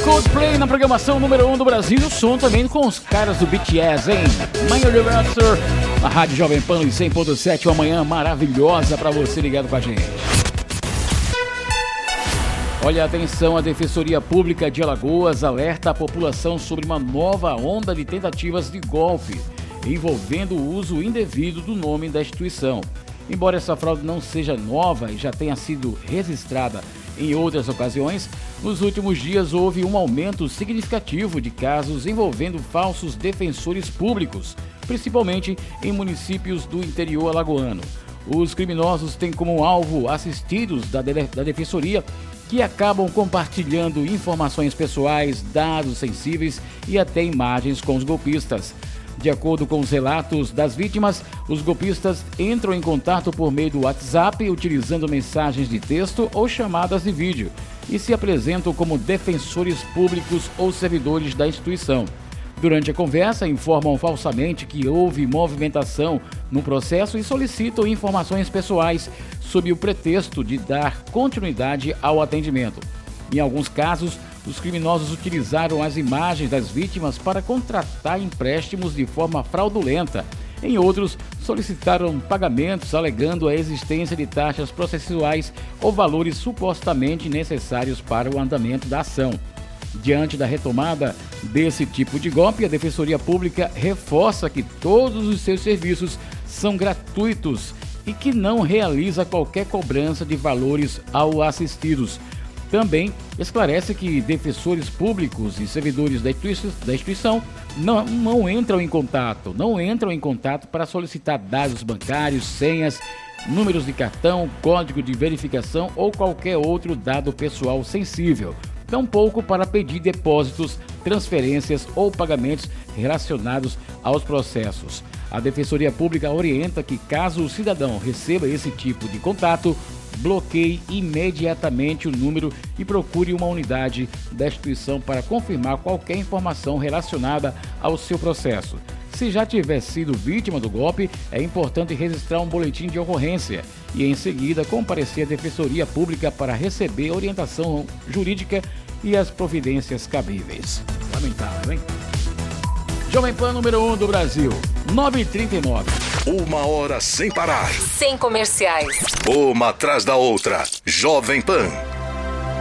Coldplay na programação número 1 do Brasil. O som também com os caras do BTS, hein? My Universe, a Rádio Jovem Pan em 100.7. Uma manhã maravilhosa para você ligado com a gente. Olha, atenção, a Defensoria Pública de Alagoas alerta a população sobre uma nova onda de tentativas de golpe envolvendo o uso indevido do nome da instituição. Embora essa fraude não seja nova e já tenha sido registrada em outras ocasiões, nos últimos dias houve um aumento significativo de casos envolvendo falsos defensores públicos, principalmente em municípios do interior alagoano. Os criminosos têm como alvo assistidos da Defensoria que acabam compartilhando informações pessoais, dados sensíveis e até imagens com os golpistas. De acordo com os relatos das vítimas, os golpistas entram em contato por meio do WhatsApp, utilizando mensagens de texto ou chamadas de vídeo, e se apresentam como defensores públicos ou servidores da instituição. Durante a conversa, informam falsamente que houve movimentação no processo e solicitam informações pessoais sob o pretexto de dar continuidade ao atendimento. Em alguns casos, os criminosos utilizaram as imagens das vítimas para contratar empréstimos de forma fraudulenta. Em outros, solicitaram pagamentos alegando a existência de taxas processuais ou valores supostamente necessários para o andamento da ação. Diante da retomada desse tipo de golpe, a Defensoria Pública reforça que todos os seus serviços são gratuitos e que não realiza qualquer cobrança de valores aos assistidos. Também esclarece que defensores públicos e servidores da instituição não entram em contato para solicitar dados bancários, senhas, números de cartão, código de verificação ou qualquer outro dado pessoal sensível. Tampouco para pedir depósitos, transferências ou pagamentos relacionados aos processos. A Defensoria Pública orienta que, caso o cidadão receba esse tipo de contato, bloqueie imediatamente o número e procure uma unidade da instituição para confirmar qualquer informação relacionada ao seu processo. Se já tiver sido vítima do golpe, é importante registrar um boletim de ocorrência e, em seguida, comparecer à Defensoria Pública para receber orientação jurídica e as providências cabíveis. Lamentável, hein? Jovem Pan número 1 do Brasil, 9h39. Uma hora sem parar. Sem comerciais. Uma atrás da outra. Jovem Pan.